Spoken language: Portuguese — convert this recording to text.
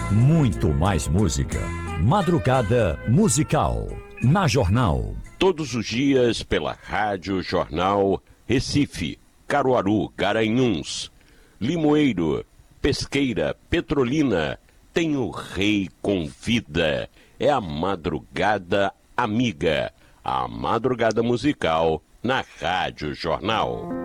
Muito mais música. Madrugada musical. Na Jornal. Todos os dias pela Rádio Jornal Recife, Caruaru, Garanhuns, Limoeiro, Pesqueira, Petrolina. Tem o Rei Convida. É a Madrugada Amiga. A madrugada musical na Rádio Jornal.